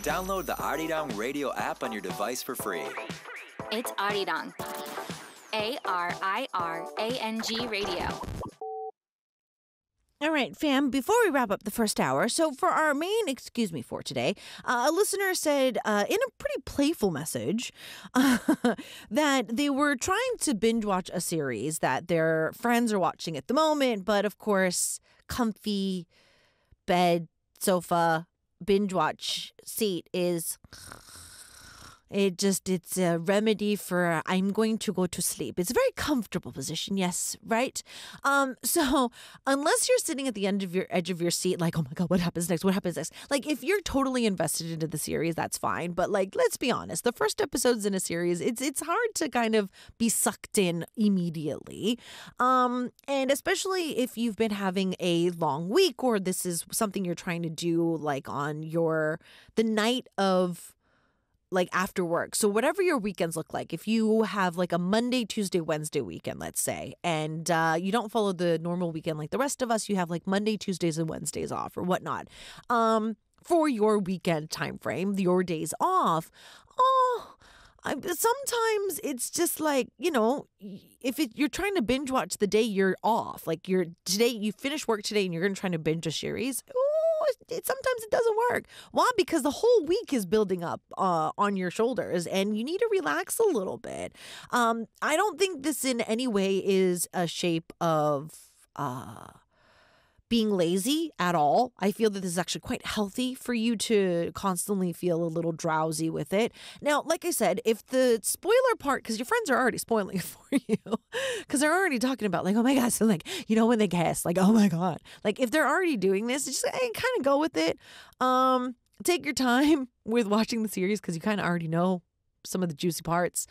Download the Arirang Radio app on your device for free. It's Arirang. ARIRANG Radio. All right, fam, before we wrap up the first hour, so for our main for today, a listener said in a pretty playful message that they were trying to binge watch a series that their friends are watching at the moment, but of course, comfy bed, sofa, binge watch seat is... It's a remedy for I'm going to go to sleep. It's a very comfortable position, yes, right? So unless you're sitting at the edge of your seat, like, oh my God, what happens next? What happens next? Like, if you're totally invested into the series, that's fine. But like, let's be honest, the first episodes in a series, it's hard to kind of be sucked in immediately. And especially if you've been having a long week or this is something you're trying to do like on the night of like after work. So whatever your weekends look like, if you have like a Monday, Tuesday, Wednesday weekend, let's say, and you don't follow the normal weekend like the rest of us, you have like Monday, Tuesdays, and Wednesdays off or whatnot. For your weekend time frame, your days off, sometimes it's just like, if you're trying to binge watch the day you're off, like today you finish work today and you're going to try to binge a series, sometimes it doesn't work. Why? Because the whole week is building up on your shoulders and you need to relax a little bit. I don't think this in any way is a shape of being lazy at all. I feel that this is actually quite healthy for you to constantly feel a little drowsy with it. Now, like I said, if the spoiler part, because your friends are already spoiling it for you, because they're already talking about like, oh my God, so like, when they guess, like, oh my God, like if they're already doing this, just kind of go with it. Take your time with watching the series because you kind of already know some of the juicy parts.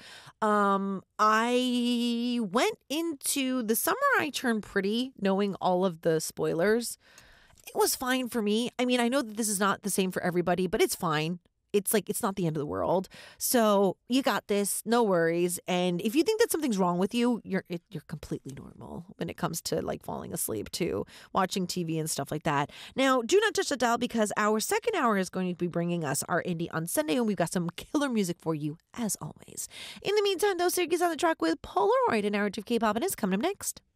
I went into the summer I turned pretty knowing all of the spoilers. It was fine for me. I mean, I know that this is not the same for everybody, but it's fine. It's like, it's not the end of the world. So you got this, no worries. And if you think that something's wrong with you, you're completely normal when it comes to like falling asleep too, watching TV and stuff like that. Now, do not touch the dial because our second hour is going to be bringing us our Indie on Sunday and we've got some killer music for you as always. In the meantime, though, Sergey's on the track with Polaroid and narrative K-pop and is coming up next.